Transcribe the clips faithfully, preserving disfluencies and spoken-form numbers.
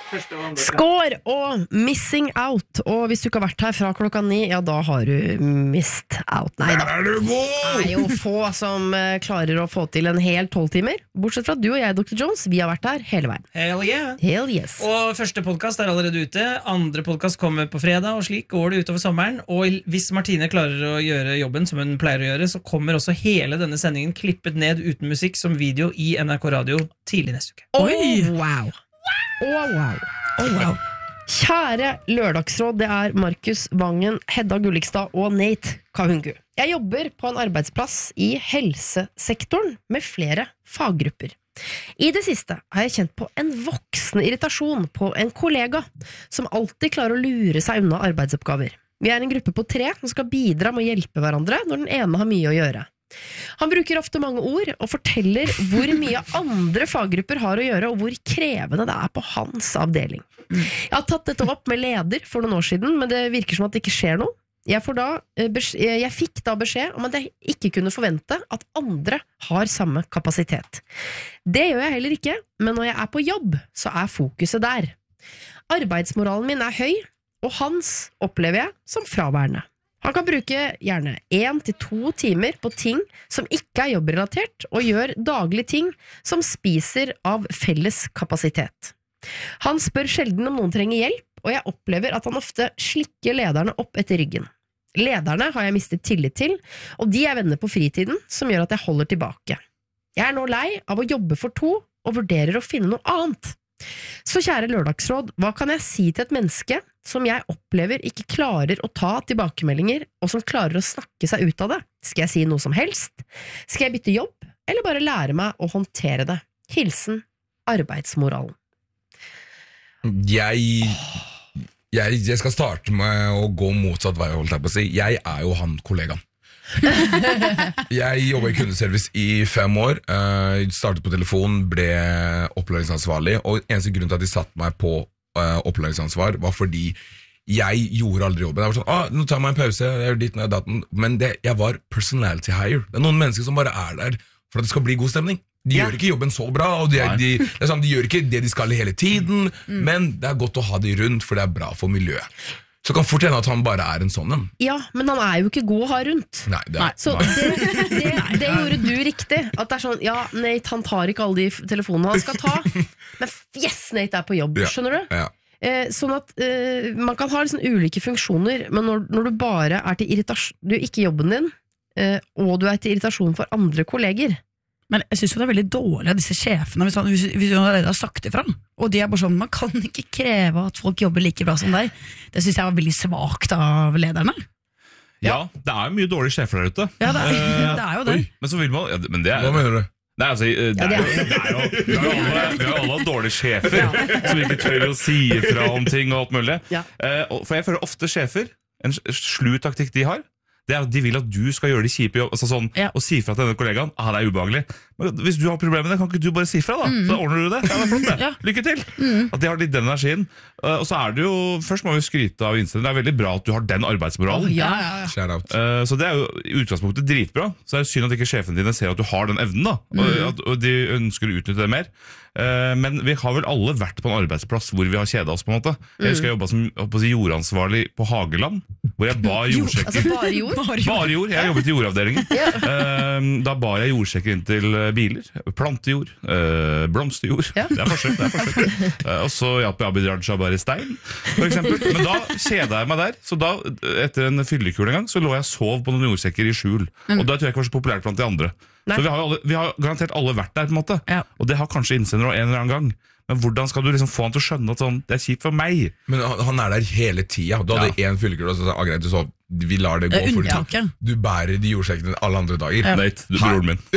Skår og Missing Out. Og hvis du ikke har vært her fra klokka ni, ja, da har du missed out. Nei da. Der er du god! Det er jo få som uh, klarer å få til en hel tolv timer. Bortsett fra du og jeg, doktor Jones. Vi har vært her hele veien. Hell yeah. Hell yes. Og første podcast er allerede ute. Andre podcast kommer på fredag, og slik går det utover sommeren. Og hvis Martine klarer å gjøre jobben som hun pleier å gjøre, så kommer også hele denne sendingen klippet ned uten musikk som video i N R K Radio tidlig neste uke. Oi! Wow. Å, oh, wow. Oh, wow. Kjære lørdagsråd, det er Markus Vangen, Hedda Gullikstad og Nate Kahungu. Jeg jobber på en arbeidsplass i helsesektoren med flere faggrupper. I det siste har jeg kjent på en voksende irritasjon på en kollega som alltid klarer å lure seg unna arbeidsoppgaver. Vi er en gruppe på tre som skal bidra med å hjelpe hverandre når den ene har mye å gjøre. Han bruker ofte mange ord og forteller hvor mye andre faggrupper har å gjøre og hvor krevende det er på hans avdeling. Jeg har tatt dette opp med leder for noen år siden, men det virker som at det ikke skjer noe. Jeg, får da, jeg fikk da beskjed om at jeg ikke kunne forvente at andre har samme kapasitet. Det gjør jeg heller ikke, men når jeg er på jobb, så er fokuset der. Arbeidsmoralen min er høy, og hans opplever jeg som fraværende. Han kan bruke gjerne én til to timer på ting som ikke er jobbrelatert, og gjør daglige ting som spiser av felles kapasitet. Han spør sjelden om noen trenger hjelp, og jeg opplever at han ofte slikker lederne opp etter ryggen. Lederne har jeg mistet tillit til, og de er venner på fritiden, som gjør at jeg holder tilbake. Jeg er nå lei av å jobbe for to, og vurderer å finne noe annet. Så kjære lørdagsråd, hva kan jeg si til et menneske som jeg opplever ikke klarer å ta tilbakemeldinger, og som klarer å snakke seg ut av det? Skal jeg si noe som helst? Skal jeg bytte jobb, eller bare lære meg å håndtere det? Hilsen arbeidsmoralen. Jeg, jeg, jeg skal starte med å gå motsatt vei, holdt jeg på å si. Jeg er jo han kollegaen. Jeg jobbet i kundeservice i fem år, uh, startet på telefon, ble opplæringsansvarlig, og eneste grunn til at de satte meg på uh, opplæringsansvar var fordi jeg gjorde aldri jobben. Jeg var sånn, ah, nå tar jeg meg en pause, jeg gjør ditt, datten. Men det, jeg var personality hire. Det er noen mennesker som bare er der for at det skal bli god stemning. De ja. gjør ikke jobben så bra, og de, de, det er sånn, de gjør ikke det de skal hele tiden, mm. men det er godt å ha de rundt, for det er bra for miljøet. Så kan fort hende at han bare er en sånn en. Ja, men han er jo ikke god å ha rundt. Nei, det er, så det, det, det gjorde du riktig. At det er sånn, ja, Nate, han tar ikke alle de telefonene han skal ta. Men yes, Nate er på jobb, ja, skjønner du? Ja. Eh, sånn at eh, man kan ha liksom ulike funksjoner, men når, når du bare er til irritasjon, du er ikke jobben din, eh, og du er til irritasjon for andre kolleger. Men jeg synes jo det er veldig dårlig av disse sjefene hvis han, hvis, hvis han allerede har sagt det fra. Og de er bare sånn, man kan ikke kreve at folk jobber like bra som deg. Det synes jeg var veldig svagt av lederne. Ja, det er jo mye dårlige sjefer der ute. Ja, det er, det er jo det. Oi, men så vil man, ja, men det er, hva mener du? Nei, altså, det er jo, det er jo vi har alle, vi har alle dårlige sjefer ja. som ikke tør å si ifra om ting og alt mulig. Ja. For jeg føler ofte sjefer, en slu taktikk de har, det er at de vil at du skal gjøre de kjipe jobb, altså sånn, ja. og si fra til denne kollegaen, ah, det er ubehagelig. Men hvis du har problemer med det, kan ikke du bare si fra da? Mm. Så ordner du det. Ja, det er flott det. Ja. Lykke til. Mm. At de har litt den energien. Uh, og så er det jo, først må vi skryte av innstillen, det er veldig bra at du har den arbeidsmoralen. Oh, ja, ja, ja. Shout out. Uh, så det er jo i utgangspunktet dritbra. Så er det synd at ikke sjefene dine ser at du har den evnen da, mm. og, at, og de ønsker å utnytte det mer. Uh, men vi har vel alle vært på en arbeidsplass hvor vi har kjedet oss på en måte. Jeg husker jeg jobbet som på si, jordansvarlig på Hageland, hvor jeg bar jordsjekker. Altså bare jord? Bare jord. Jeg jobbet i jordavdelingen. Ja. Uh, da bar jeg jordsjekker inn til biler. Plantejord, uh, blomsterjord. Ja. Det er forskjell. Det er forskjell. Uh, og så hjalp jeg Abid Raja bare stein, for eksempel. Men da kjedet jeg meg der. Så da, etter en fyllekul en gang, så lå jeg og sov på noen jordsekker i skjul. Mm. Og da tror jeg ikke var så populært blant de andre. Nei. Så vi har, alle, vi har garantert alle vært der på en måte. Ja. Og det har kanskje innsender en eller annen gang. Men hvordan skal du liksom få han til å skjønne at sånn, det er kjipt for meg? Men han er der hele tida. Du hadde én ja. fyllekul og så sa ah, greit, du sov. Vi lar det gå, for du, du bærer de jordsekkene alle andre dager. Ja. Nate, du broren min.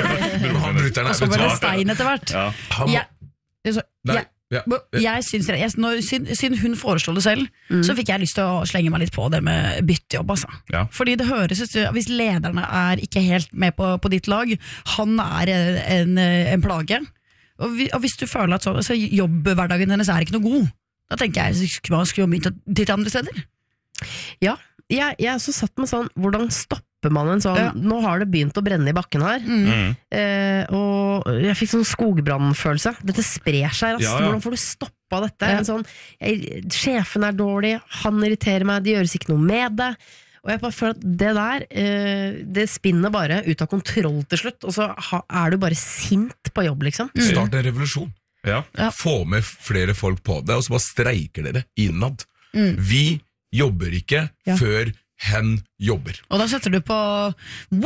Han bruteren, og så var det stein etter hvert. Ja. Han, ja. Så, ja. Ja. Jeg synes, jeg, når, siden, siden hun foreslår det selv, mm. så fikk jeg lyst til å slenge meg litt på det med byttejobb. Altså. Ja. Fordi det høres ut, hvis lederne er ikke helt med på, på ditt lag, han er en, en plage. Og, vi, og hvis du føler at så, så jobbhverdagen hennes er ikke noe god, da tenker jeg at man skulle begynt til andre steder. Ja, jeg, jeg så satt med sånn, hvordan stoppe stopper man en sånn ja. Nå har det begynt å brenne i bakken her mm. eh, Og jeg fikk sånn skogbrannfølelse. Dette sprer seg raskt, ja, ja. Hvordan får du stoppa dette? Ja. En sånn, jeg, sjefen er dårlig, han irriterer meg, det gjøres ikke noe med det. Og jeg bare føler at det der eh, det spinner bare ut av kontroll til slutt. Og så ha, er du bare sint på jobb, liksom. mm. Start en revolusjon. Ja. Ja. Få med flere folk på det, og så bare streiker dere innad. mm. Vi jobber ikke ja. Før hen jobber. Og da setter du på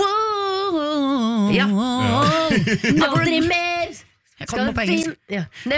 wow, ja. Ja. Aldri mer. Jeg kommer på engelsk. Ja.